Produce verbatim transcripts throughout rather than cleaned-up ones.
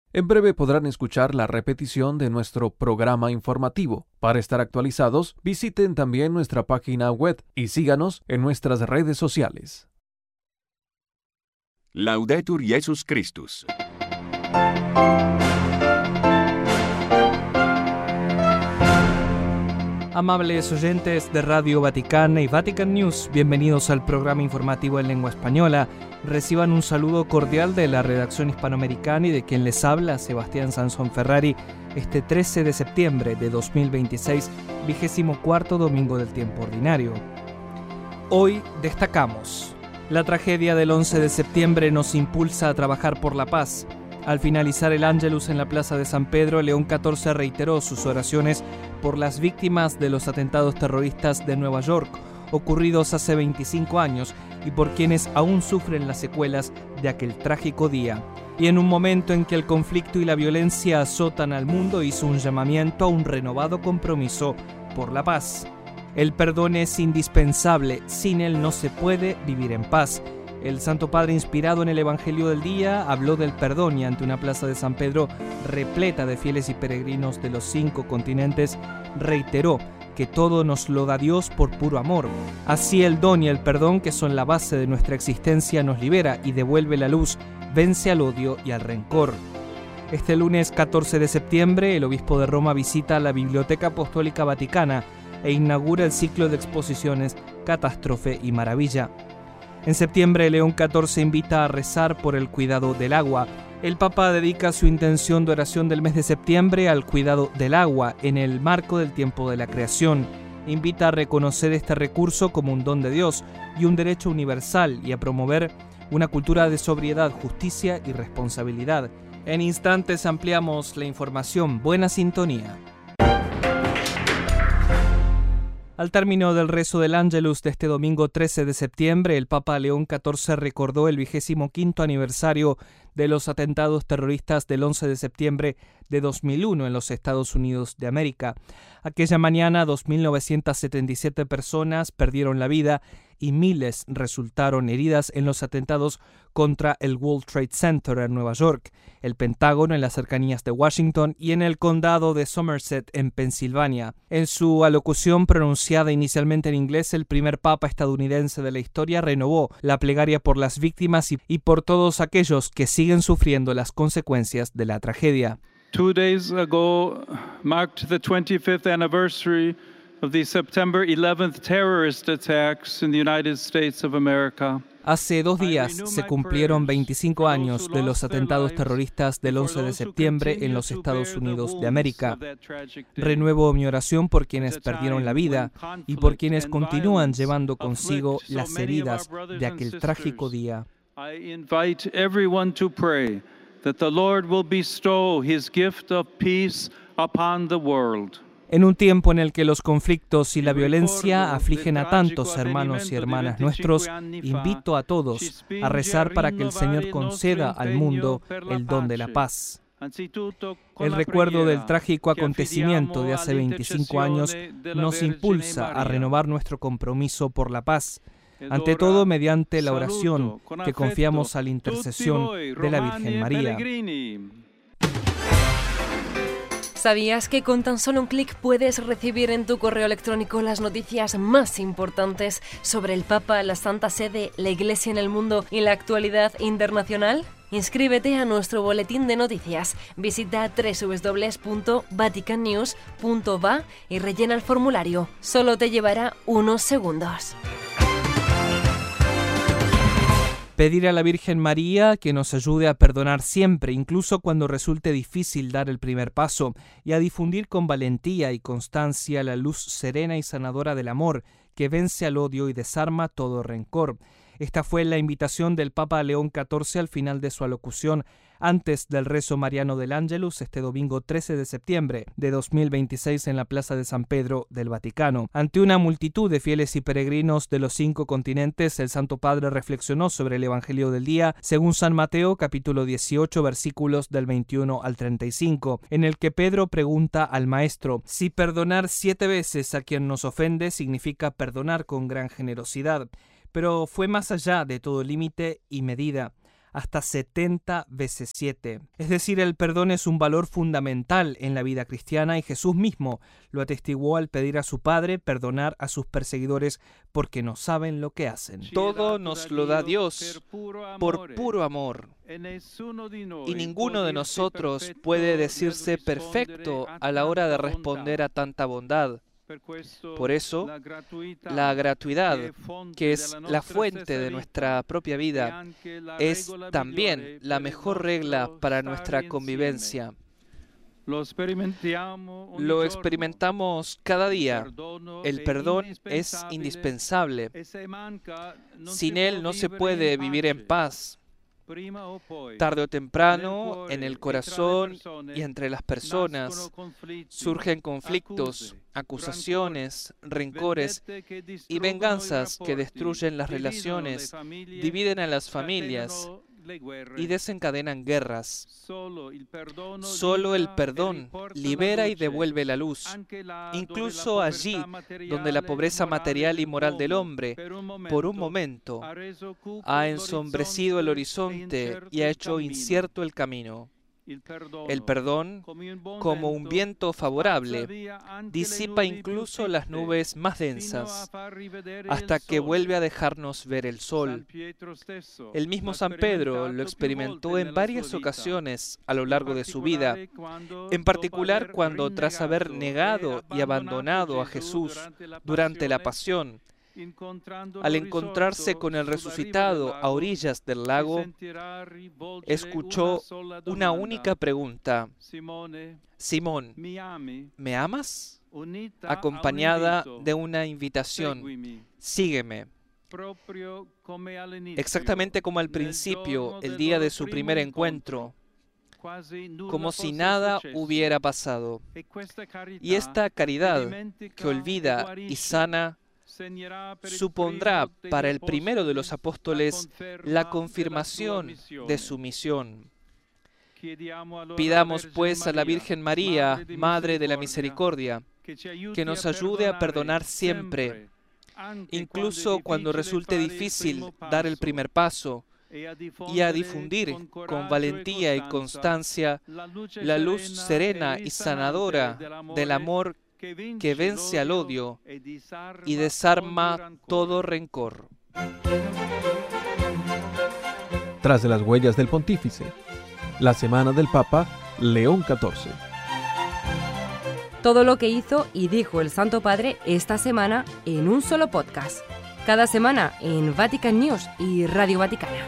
En breve podrán escuchar la repetición de nuestro programa informativo. Para estar actualizados, visiten también nuestra página web y síganos en nuestras redes sociales. Laudetur Jesus Christus. Amables oyentes de Radio Vaticana y Vatican News, bienvenidos al programa informativo en lengua española. Reciban un saludo cordial de la redacción hispanoamericana y de quien les habla, Sebastián Sansón Ferrari, este trece de septiembre de dos mil veintiséis, vigésimo cuarto domingo del tiempo ordinario. Hoy destacamos: la tragedia del once de septiembre nos impulsa a trabajar por la paz. Al finalizar el Ángelus en la Plaza de San Pedro, León catorce reiteró sus oraciones por las víctimas de los atentados terroristas de Nueva York, ocurridos hace veinticinco años, y por quienes aún sufren las secuelas de aquel trágico día. Y en un momento en que el conflicto y la violencia azotan al mundo, hizo un llamamiento a un renovado compromiso por la paz. El perdón es indispensable, sin él no se puede vivir en paz. El Santo Padre, inspirado en el Evangelio del día, habló del perdón y ante una plaza de San Pedro repleta de fieles y peregrinos de los cinco continentes, reiteró que todo nos lo da Dios por puro amor. Así el don y el perdón, que son la base de nuestra existencia, nos libera y devuelve la luz, vence al odio y al rencor. Este lunes catorce de septiembre, el obispo de Roma visita la Biblioteca Apostólica Vaticana e inaugura el ciclo de exposiciones Catástrofe y Maravilla. En septiembre, León catorce invita a rezar por el cuidado del agua. El Papa dedica su intención de oración del mes de septiembre al cuidado del agua en el marco del tiempo de la creación. Invita a reconocer este recurso como un don de Dios y un derecho universal y a promover una cultura de sobriedad, justicia y responsabilidad. En instantes ampliamos la información. Buena sintonía. Al término del rezo del Ángelus de este domingo trece de septiembre, el Papa León catorce recordó el vigésimo quinto aniversario de los atentados terroristas del once de septiembre de dos mil uno en los Estados Unidos de América. Aquella mañana, dos mil novecientas setenta y siete personas perdieron la vida y miles resultaron heridas en los atentados contra el World Trade Center en Nueva York, el Pentágono en las cercanías de Washington y en el condado de Somerset en Pensilvania. En su alocución pronunciada inicialmente en inglés, el primer papa estadounidense de la historia renovó la plegaria por las víctimas y, y por todos aquellos que siguen sufriendo las consecuencias de la tragedia. Two days ago marked the twenty-fifth anniversary of the September eleventh terrorist attacks in the United States of America. Hace dos días se cumplieron veinticinco años de los atentados terroristas del once de septiembre en los Estados Unidos de América. Renuevo mi oración por quienes perdieron la vida y por quienes continúan llevando consigo las heridas de aquel trágico día. I invite everyone to pray that the Lord will bestow his gift of peace upon the world. En un tiempo en el que los conflictos y la violencia afligen a tantos hermanos y hermanas nuestros, invito a todos a rezar para que el Señor conceda al mundo el don de la paz. El recuerdo del trágico acontecimiento de hace veinticinco años nos impulsa a renovar nuestro compromiso por la paz, ante todo mediante la oración que confiamos a la intercesión de la Virgen María. ¿Sabías que con tan solo un clic puedes recibir en tu correo electrónico las noticias más importantes sobre el Papa, la Santa Sede, la Iglesia en el mundo y la actualidad internacional? Inscríbete a nuestro boletín de noticias. Visita doble u doble u doble u punto vatican news punto va y rellena el formulario. Solo te llevará unos segundos. Pedir a la Virgen María que nos ayude a perdonar siempre, incluso cuando resulte difícil dar el primer paso, y a difundir con valentía y constancia la luz serena y sanadora del amor que vence al odio y desarma todo rencor. Esta fue la invitación del Papa León catorce al final de su alocución antes del rezo mariano del Ángelus este domingo trece de septiembre de dos mil veintiséis en la Plaza de San Pedro del Vaticano. Ante una multitud de fieles y peregrinos de los cinco continentes, el Santo Padre reflexionó sobre el Evangelio del día según San Mateo capítulo dieciocho versículos del veintiuno al treinta y cinco, en el que Pedro pregunta al Maestro si perdonar siete veces a quien nos ofende significa perdonar con gran generosidad. Pero fue más allá de todo límite y medida. hasta setenta veces siete. Es decir, el perdón es un valor fundamental en la vida cristiana y Jesús mismo lo atestiguó al pedir a su Padre perdonar a sus perseguidores porque no saben lo que hacen. Todo nos lo da Dios por puro amor. Y ninguno de nosotros puede decirse perfecto a la hora de responder a tanta bondad. Por eso, la gratuidad, que es la fuente de nuestra propia vida, es también la mejor regla para nuestra convivencia. Lo experimentamos cada día. El perdón es indispensable. Sin él no se puede vivir en paz. Tarde o temprano, en el corazón y entre las personas, surgen conflictos, acusaciones, rencores y venganzas que destruyen las relaciones, dividen a las familias y desencadenan guerras. Solo el perdón libera y devuelve la luz, incluso allí donde la pobreza material y moral del hombre, por un momento, ha ensombrecido el horizonte y ha hecho incierto el camino. El perdón, como un viento favorable, disipa incluso las nubes más densas, hasta que vuelve a dejarnos ver el sol. El mismo San Pedro lo experimentó en varias ocasiones a lo largo de su vida, en particular cuando, tras haber negado y abandonado a Jesús durante la pasión, al encontrarse con el resucitado a orillas del lago, escuchó una única pregunta: Simón, ¿me amas? Acompañada de una invitación: sígueme. Exactamente como al principio, el día de su primer encuentro, como si nada hubiera pasado. Y esta caridad que olvida y sana supondrá para el primero de los apóstoles la confirmación de su misión. Pidamos pues a la Virgen María, Madre de la Misericordia, que nos ayude a perdonar siempre, incluso cuando resulte difícil dar el primer paso, y a difundir con valentía y constancia la luz serena y sanadora del amor que vence al odio y desarma todo rencor. Tras las huellas del Pontífice, la semana del Papa León catorce. Todo lo que hizo y dijo el Santo Padre esta semana en un solo podcast. Cada semana en Vatican News y Radio Vaticana.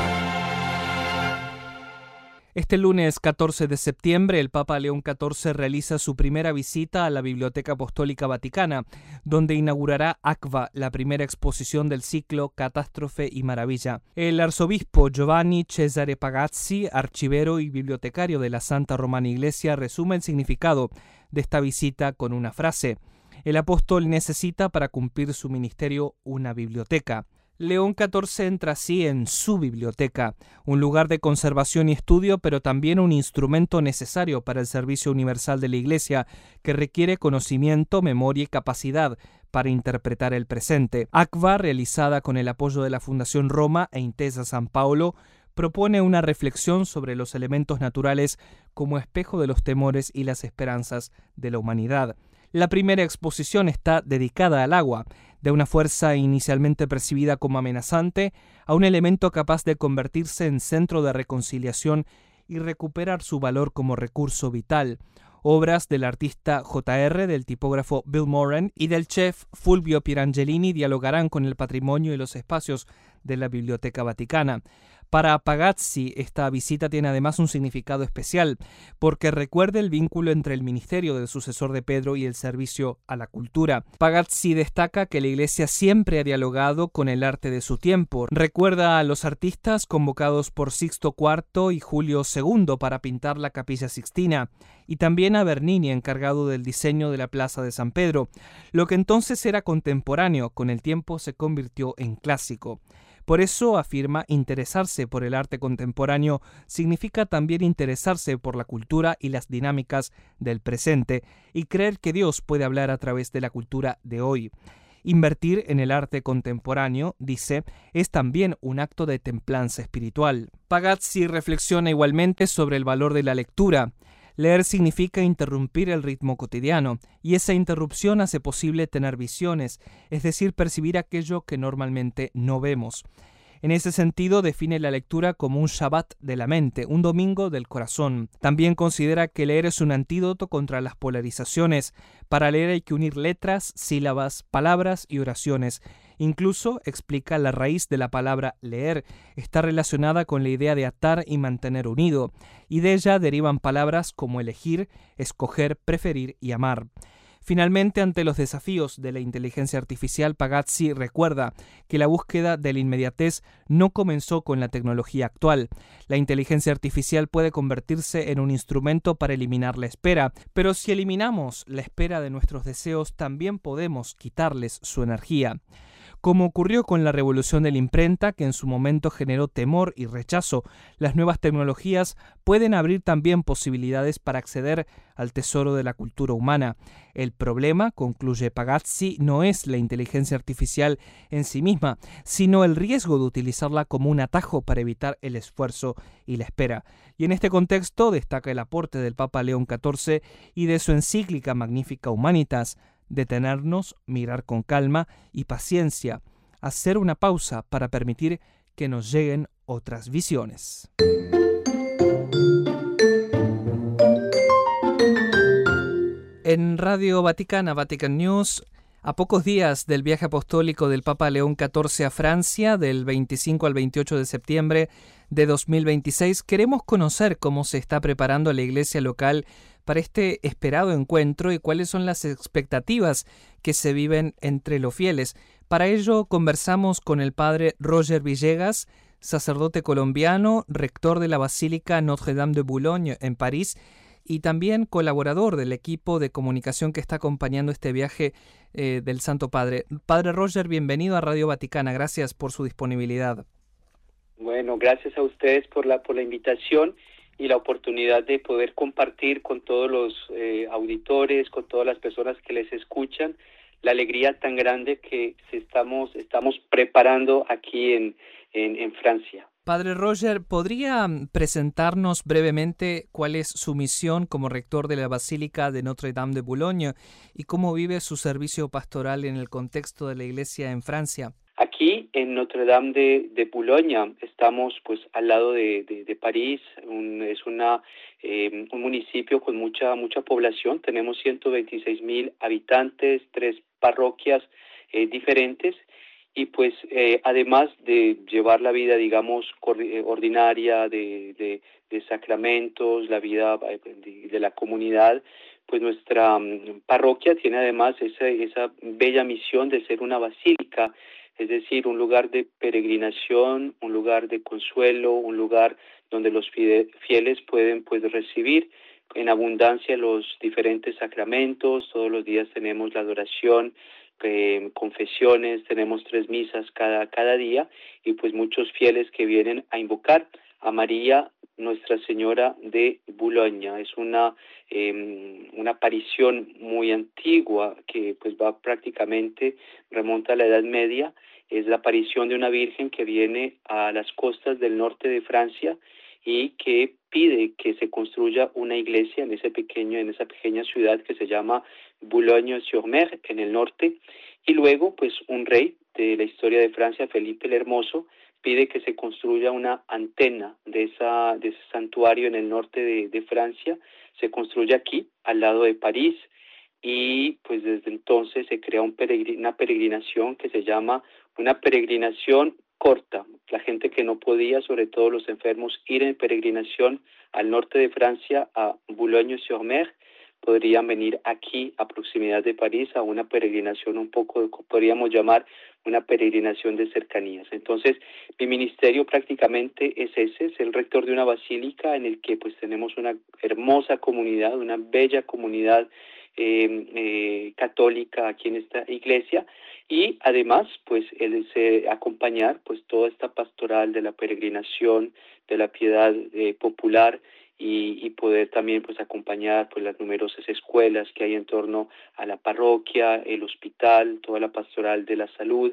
Este lunes catorce de septiembre, el Papa León catorce realiza su primera visita a la Biblioteca Apostólica Vaticana, donde inaugurará ACVA, la primera exposición del ciclo Catástrofe y Maravilla. El arzobispo Giovanni Cesare Pagazzi, archivero y bibliotecario de la Santa Romana Iglesia, resume el significado de esta visita con una frase: el apóstol necesita para cumplir su ministerio una biblioteca. León catorce entra así en su biblioteca, un lugar de conservación y estudio, pero también un instrumento necesario para el servicio universal de la Iglesia, que requiere conocimiento, memoria y capacidad para interpretar el presente. ACVA, realizada con el apoyo de la Fundación Roma e Intesa San Paolo, propone una reflexión sobre los elementos naturales como espejo de los temores y las esperanzas de la humanidad. La primera exposición está dedicada al agua, de una fuerza inicialmente percibida como amenazante a un elemento capaz de convertirse en centro de reconciliación y recuperar su valor como recurso vital. Obras del artista J R, del tipógrafo Bill Moran y del chef Fulvio Pirangelini dialogarán con el patrimonio y los espacios de la Biblioteca Vaticana. Para Pagazzi, esta visita tiene además un significado especial, porque recuerda el vínculo entre el ministerio del sucesor de Pedro y el servicio a la cultura. Pagazzi destaca que la Iglesia siempre ha dialogado con el arte de su tiempo. Recuerda a los artistas convocados por Sixto cuarto y Julio segundo para pintar la Capilla Sixtina, y también a Bernini, encargado del diseño de la Plaza de San Pedro. Lo que entonces era contemporáneo, con el tiempo se convirtió en clásico. Por eso, afirma, interesarse por el arte contemporáneo significa también interesarse por la cultura y las dinámicas del presente y creer que Dios puede hablar a través de la cultura de hoy. Invertir en el arte contemporáneo, dice, es también un acto de templanza espiritual. Pagazzi reflexiona igualmente sobre el valor de la lectura. Leer significa interrumpir el ritmo cotidiano, y esa interrupción hace posible tener visiones, es decir, percibir aquello que normalmente no vemos. En ese sentido, define la lectura como un Shabbat de la mente, un domingo del corazón. También considera que leer es un antídoto contra las polarizaciones. Para leer hay que unir letras, sílabas, palabras y oraciones. Incluso, explica, la raíz de la palabra leer está relacionada con la idea de atar y mantener unido, y de ella derivan palabras como elegir, escoger, preferir y amar. Finalmente, ante los desafíos de la inteligencia artificial, Pagazzi recuerda que la búsqueda de la inmediatez no comenzó con la tecnología actual. La inteligencia artificial puede convertirse en un instrumento para eliminar la espera, pero si eliminamos la espera de nuestros deseos, también podemos quitarles su energía. Como ocurrió con la revolución de la imprenta, que en su momento generó temor y rechazo, las nuevas tecnologías pueden abrir también posibilidades para acceder al tesoro de la cultura humana. El problema, concluye Pagazzi, no es la inteligencia artificial en sí misma, sino el riesgo de utilizarla como un atajo para evitar el esfuerzo y la espera. Y en este contexto destaca el aporte del Papa León catorce y de su encíclica Magnificat Humanitas: detenernos, mirar con calma y paciencia, hacer una pausa para permitir que nos lleguen otras visiones. En Radio Vaticana, Vatican News, a pocos días del viaje apostólico del Papa León catorce a Francia, del veinticinco al veintiocho de septiembre de dos mil veintiséis, queremos conocer cómo se está preparando la iglesia local para este esperado encuentro y cuáles son las expectativas que se viven entre los fieles. Para ello conversamos con el padre Roger Villegas, sacerdote colombiano, rector de la Basílica Notre-Dame de Boulogne en París y también colaborador del equipo de comunicación que está acompañando este viaje eh, del Santo Padre. Padre Roger, bienvenido a Radio Vaticana. Gracias por su disponibilidad. Bueno, gracias a ustedes por la, por la invitación y la oportunidad de poder compartir con todos los eh, auditores, con todas las personas que les escuchan, la alegría tan grande que se estamos, estamos preparando aquí en, en, en Francia. Padre Roger, ¿podría presentarnos brevemente cuál es su misión como rector de la Basílica de Notre-Dame de Boulogne y cómo vive su servicio pastoral en el contexto de la Iglesia en Francia? Aquí en Notre-Dame de, de Boulogne estamos pues al lado de, de, de París, un, es una eh, un municipio con mucha mucha población, tenemos ciento veintiséis mil habitantes, tres parroquias eh, diferentes y pues eh, además de llevar la vida digamos ordinaria de, de, de sacramentos, la vida de, de la comunidad, pues nuestra um, parroquia tiene además esa, esa bella misión de ser una basílica, es decir, un lugar de peregrinación, un lugar de consuelo, un lugar donde los fieles pueden pues recibir en abundancia los diferentes sacramentos. Todos los días tenemos la adoración, eh, confesiones, tenemos tres misas cada, cada día y pues muchos fieles que vienen a invocar a María, Nuestra Señora de Boulogne. Es una eh, una aparición muy antigua que pues va prácticamente, remonta a la Edad Media. Es la aparición de una virgen que viene a las costas del norte de Francia y que pide que se construya una iglesia en ese pequeño, en esa pequeña ciudad que se llama Boulogne-sur-Mer, en el norte. Y luego, pues, un rey de la historia de Francia, Felipe el Hermoso, pide que se construya una antena de, esa, de ese santuario en el norte de, de Francia. Se construye aquí, al lado de París, y pues desde entonces se crea un peregrin, una peregrinación que se llama una peregrinación corta. La gente que no podía, sobre todo los enfermos, ir en peregrinación al norte de Francia, a Boulogne-sur-Mer, podrían venir aquí a proximidad de París a una peregrinación un poco, podríamos llamar una peregrinación de cercanías. Entonces, mi ministerio prácticamente es ese, es el rector de una basílica en el que pues tenemos una hermosa comunidad, una bella comunidad eh, eh, católica aquí en esta iglesia y además pues el eh, acompañar pues toda esta pastoral de la peregrinación, de la piedad eh, popular y, y poder también pues acompañar pues las numerosas escuelas que hay en torno a la parroquia, el hospital, toda la pastoral de la salud.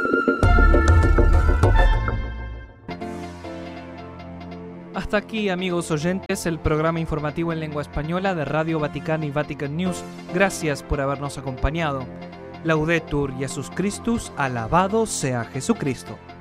Hasta aquí, amigos oyentes, el programa informativo en lengua española de Radio Vaticana y Vatican News. Gracias por habernos acompañado. Laudetur Jesus Christus, alabado sea Jesucristo.